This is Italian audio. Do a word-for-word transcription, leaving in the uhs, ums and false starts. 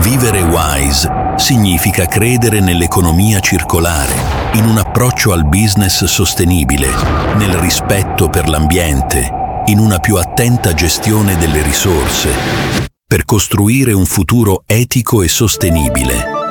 Vivere wise significa credere nell'economia circolare, in un approccio al business sostenibile, nel rispetto per l'ambiente, in una più attenta gestione delle risorse, per costruire un futuro etico e sostenibile,